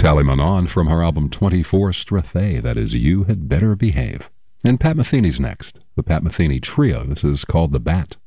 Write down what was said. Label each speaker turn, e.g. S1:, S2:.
S1: Sally Manon from her album 24 Strathay, that is You Had Better Behave. And Pat Metheny's next, the Pat Metheny Trio. This is called The Bat.